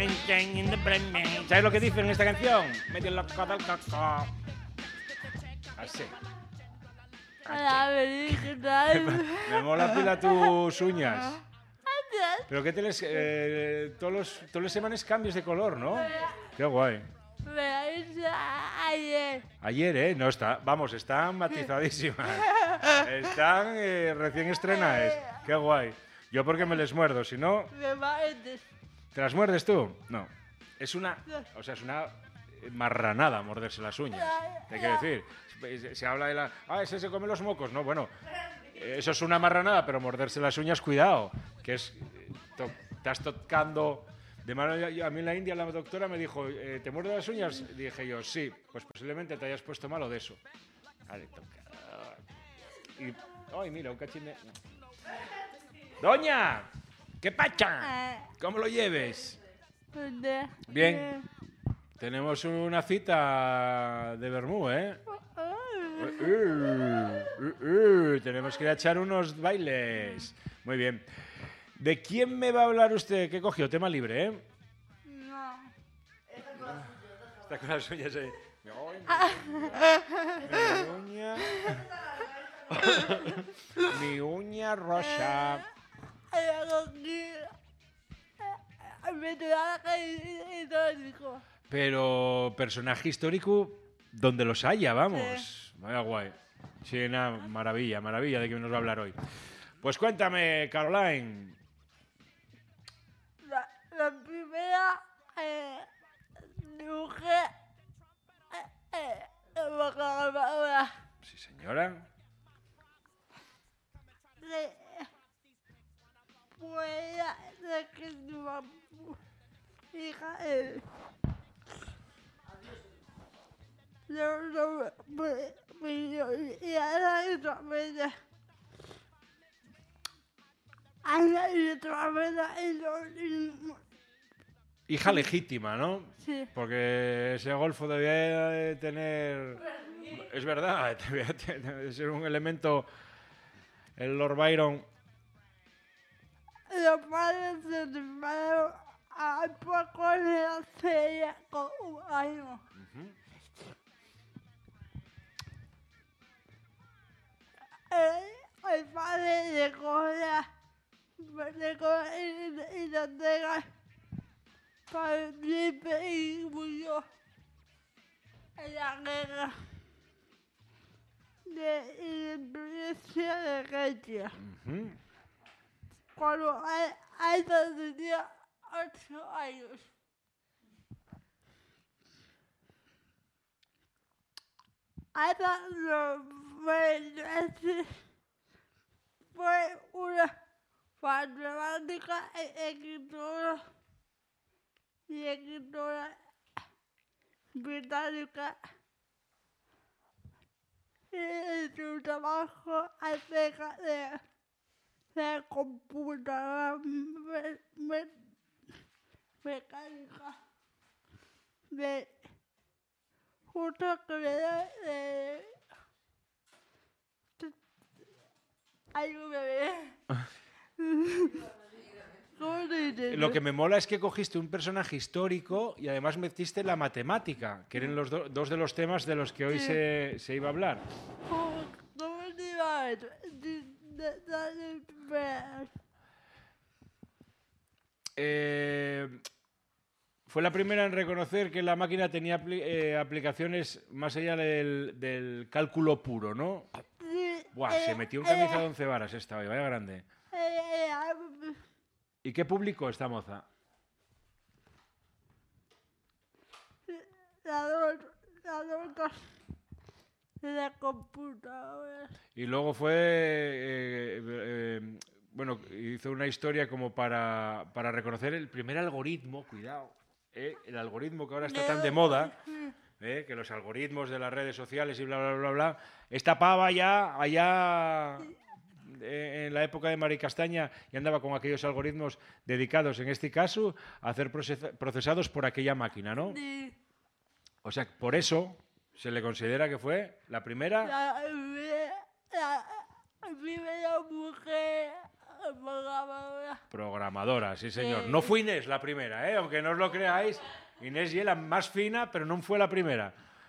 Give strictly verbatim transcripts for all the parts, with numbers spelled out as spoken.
¿Sabes lo que dice en esta canción? Medio loco del coco. Así. Hola, Beli, ¿qué tal? Me mola pila tus uñas. Pero que te les, eh, todos los todos los semanas cambios de color, ¿no? Qué guay. Me la hice ayer. Ayer, ¿eh? No está. Vamos, están matizadísimas. Están eh, recién estrenadas. Qué guay. Yo porque me les muerdo, si no... Me parece. ¿Te las muerdes tú? No. Es una... O sea, es una marranada morderse las uñas. ¿Qué quiere decir? Se, se habla de la... Ah, ese se come los mocos. No, bueno... Eso es una marranada, pero morderse las uñas, cuidado. Que es... To, estás tocando... De mano, a mí en la India la doctora me dijo, eh, ¿te muerdo las uñas? Dije yo, sí. Pues posiblemente te hayas puesto malo de eso. Vale, toca. Y... Ay, mira, un cachín de... ¡Doña! ¿Qué pacha? ¿Cómo lo lleves? Bien. Tenemos una cita de Bermú, ¿eh? Uh, uh, uh, uh, tenemos que ir a echar unos bailes. Muy bien. ¿De quién me va a hablar usted? ¿Qué cogió? Tema libre, ¿eh? No. Está con las uñas ahí. Mi uña. Mi uña rosa. Pero personaje histórico donde los haya, vamos. Sí. Vaya guay. Sí, una maravilla, maravilla de que nos va a hablar hoy. Pues cuéntame, Caroline. La, la primera eh, dibujé eh, eh, Sí, señora. De, pues de que tu hija eh, no, no, me, me, y ahora y otra vez ahora y otra vez y no, y, hija legítima, ¿no? Sí. Porque ese golfo debía de tener... Es verdad, debía de ser un elemento... El Lord Byron... Los padres se separaron a poco de hace ya con un año. Uh-huh. El, el padre llegó la... llegó y, y la entrega para el príncipe y murió en la guerra de independencia de Grecia. Uh-huh. Cuando Aida tenía ocho años. Aida no fue, fue una matemática, escritora y escritora británica. Y su trabajo acerca de la computadora me, me, mecánica de justo que me da de, de ayúdame. Lo que me mola es que cogiste un personaje histórico y además metiste la matemática, que eran los do, dos de los temas de los que hoy se, se iba a hablar. ¿Cómo te iba a Eh, fue la primera en reconocer que la máquina tenía apli eh, aplicaciones más allá del, del cálculo puro, ¿no? Sí, Buah, eh, se metió en camisa eh, de once varas esta hoy, vaya grande. Eh, ¿Y qué publicó esta moza? La dos, la dos de la computadora. Y luego fue, eh, eh, bueno, hizo una historia como para, para reconocer el primer algoritmo, cuidado, eh, el algoritmo que ahora está tan de moda, eh, que los algoritmos de las redes sociales y bla, bla, bla, bla, esta pava ya allá en la época de Mari Castaña y andaba con aquellos algoritmos dedicados, en este caso, a hacer procesados por aquella máquina, ¿no? Sí. O sea, por eso se le considera que fue la primera... La, la, la primera mujer Programadora. Programadora, sí señor. Sí. No fue Inés la primera, ¿eh? Aunque no os lo creáis. Inés y la más fina, pero no fue la primera.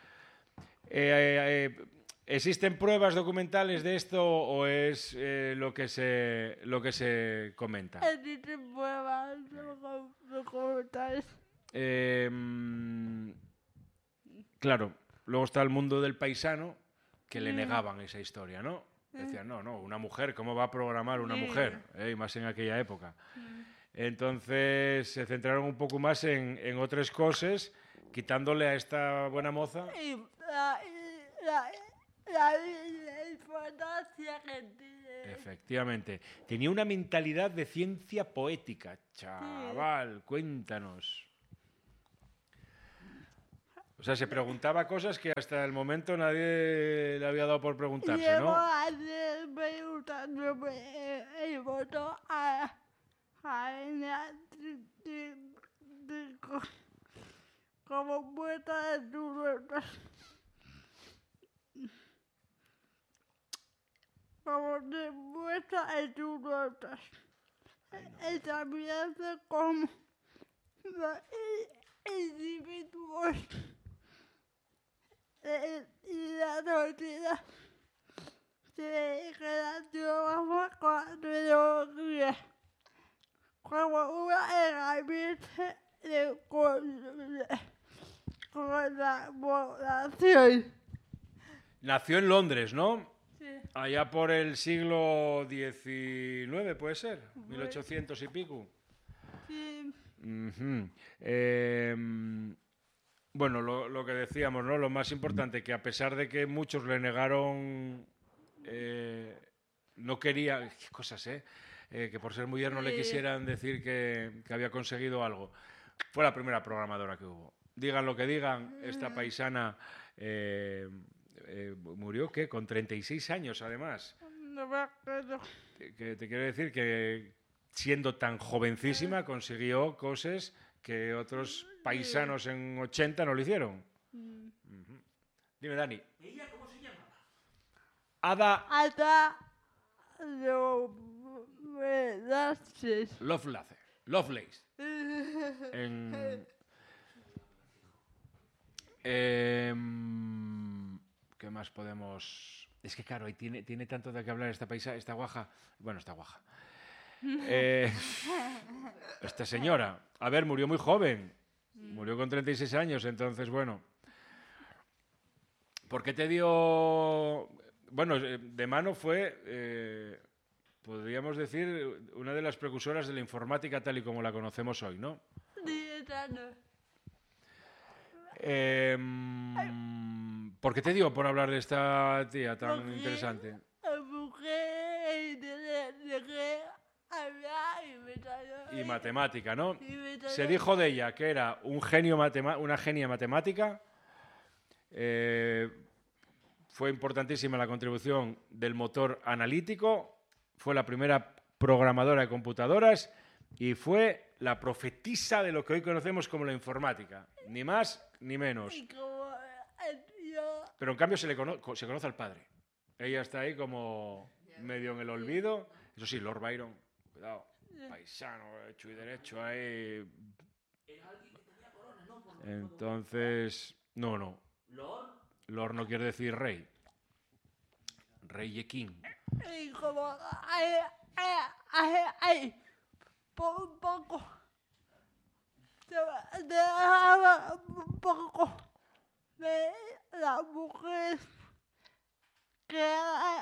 Eh, eh, ¿Existen pruebas documentales de esto o es eh, lo que se lo que se comenta? Existen pruebas documentales. Eh, mm, claro, luego está el mundo del paisano que le negaban esa historia, ¿no? Decían, no, no, una mujer, ¿cómo va a programar una mujer? Eh, y más en aquella época. Entonces se centraron un poco más en, en otras cosas, quitándole a esta buena moza. Y la, la, la, la importancia que tiene. Efectivamente. Tenía una mentalidad de ciencia poética. Chaval, cuéntanos. O sea, se preguntaba cosas que hasta el momento nadie le había dado por preguntarse, Llevo ¿no? años preguntándome el voto a, a la de, de, de, co- como muestra de tu nota. Como demuestra en tus notas. Y también de cómo los individuos de- y la sociedad se relacionan con la tecnología como una herramienta de con- colaboración. Nació en Londres, ¿no? Sí. Allá por el siglo diecinueve, ¿puede ser? mil ochocientos y pico. Sí. Ujú. Eh, bueno, lo, lo que decíamos, ¿no? Lo más importante, que a pesar de que muchos le negaron, eh, no quería, qué cosas, ¿eh? Eh, que por ser mujer no le Sí. quisieran decir que, que había conseguido algo. Fue la primera programadora que hubo. Digan lo que digan, esta paisana eh, eh, murió, ¿qué? Con treinta y seis años, además. No me acuerdo. Que, que te quiero decir que siendo tan jovencísima consiguió cosas que otros paisanos en ochenta no lo hicieron. Ujú. Dime, Dani. ¿Ella cómo se llamaba? Ada Hasta lo vedaces. Lovelace. Lovelace. En, em, ¿qué más podemos...? Es que claro, ahí tiene, tiene tanto de qué hablar esta paisa, esta guaja. Bueno, esta guaja. Eh, esta señora. A ver, murió muy joven. Murió con treinta y seis años, entonces, bueno. ¿Por qué te dio...? Bueno, eh, de mano fue, eh, podríamos decir, una de las precursoras de la informática tal y como la conocemos hoy, ¿no? Eh, ¿Por qué te dio por hablar de esta tía tan Porque interesante? busqué de que hablar y me salió. Y matemática, ¿no? Y me salió- Se dijo de ella que era un genio matema- una genia matemática. Eh, fue importantísima la contribución del motor analítico. Fue la primera programadora de computadoras y fue la profetisa de lo que hoy conocemos como la informática. Ni más ni menos. Y como el tío. Pero en cambio se le cono- se conoce al padre. Ella está ahí como medio en el olvido. Eso sí, Lord Byron, cuidado, paisano, hecho y derecho ahí. Era alguien que tenía corona, ¿no? Por- Entonces, no, no. Lord, Lord no quiere decir rey. Rey y king. Y como. Ay, ay, ay, ay. Por un poco. Se me dejaba un poco de la mujer que ha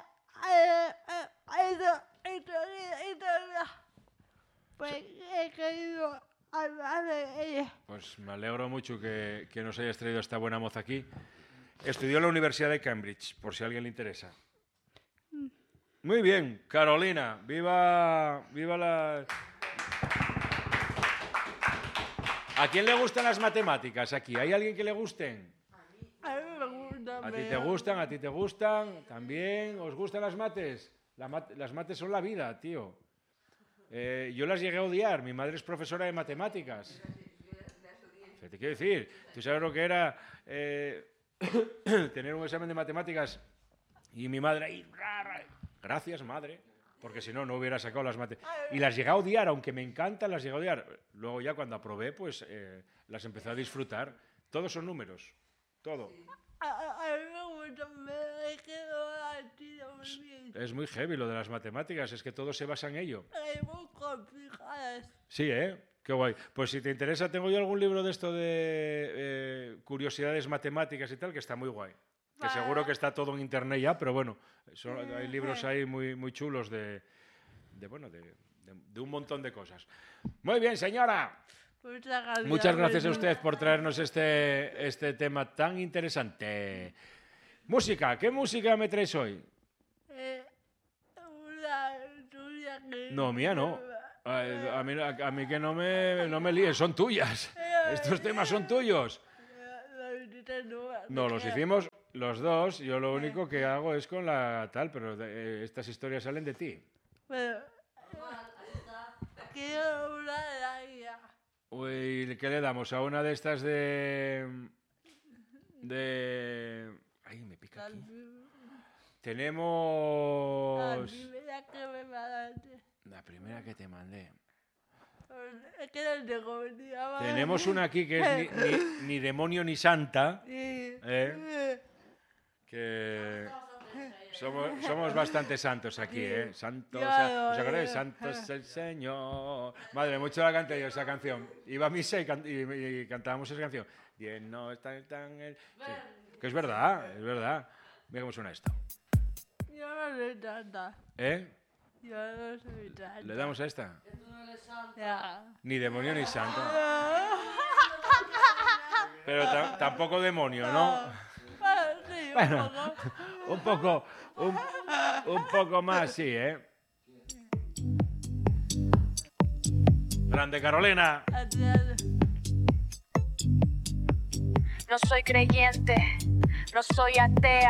hecho. Pues he querido hablar de ella. Pues me alegro mucho que, que nos hayas traído a esta buena moza aquí. Estudió en la Universidad de Cambridge, por si a alguien le interesa. Muy bien, Carolina. Viva, viva la... ¿A quién le gustan las matemáticas aquí? ¿Hay alguien que le gusten? A mí me gusta. ¿A ti te gustan? ¿A ti te gustan? ¿También? ¿Os gustan las mates? La mat- las mates son la vida, tío. Eh, yo las llegué a odiar. Mi madre es profesora de matemáticas. ¿Qué te quiero decir? ¿Tú sabes lo que era eh, tener un examen de matemáticas y mi madre ahí? ra, ra? Gracias, madre. porque si no, no hubiera sacado las matemáticas. Y las llegué a odiar, aunque me encantan, las llegué a odiar. Luego ya cuando aprobé, pues eh, las empecé a disfrutar. Todos son números, todo. A, a mí me gusta, me quedo así muy bien. Es muy heavy lo de las matemáticas, es que todo se basa en ello. Hay muy complicadas. Sí, ¿eh? Qué guay. Pues si te interesa, tengo yo algún libro de esto de eh, curiosidades matemáticas y tal, que está muy guay. Que seguro que está todo en internet ya, pero bueno, son- hay libros ahí muy, muy chulos de, de, bueno, de, de- de un montón de cosas. Muy bien, señora. Muchas gracias. Muchas gracias a Jesús. usted por traernos este, este tema tan interesante. Música, ¿qué música me traes hoy? Eh, una tuya que... No, mía no. A, a mí, a mí que no me, no me líes, son tuyas. Estos temas son tuyos. No, los hicimos los dos. Yo lo único que hago es con la tal, pero de- eh, estas historias salen de ti. Pero... Quiero una de la guía. Uy, ¿qué le damos? A una de estas de... De... Ay, me pica La aquí. prim- la Tenemos... primera que me mandaste. La primera que te mandé. Es que no tengo ni idea. Tenemos una aquí que es ni, ni- ni demonio ni santa, Sí. ¿eh? Que somos, somos bastante santos aquí, ¿eh? Santos, Ya, ¿os acordáis? ya. Santo es el Señor. Madre, mucho la canté yo esa canción. Iba a misa y, can- y- y cantábamos esa canción. Bien, no está tan el... Sí. Que es verdad, es verdad. Mira cómo suena esto. Yo no soy tanta. ¿Eh? Yo no soy tanta. ¿Le damos a esta? Ya. Ni demonio ni santo. Pero ta- tampoco demonio, ¿no? Bueno, sí, un Bueno, poco. un poco, un, un poco más, sí, ¿eh? Grande Carolina. Adiós. No soy creyente, no soy atea.